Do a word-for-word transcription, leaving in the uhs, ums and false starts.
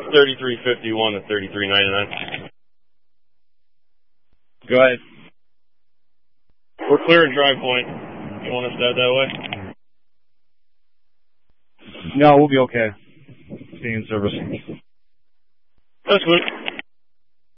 thirty-three fifty-one to thirty-three ninety-nine. Go ahead. We're clearing Dry Point. You want us to head that way? No, we'll be okay. Stay in service. That's good.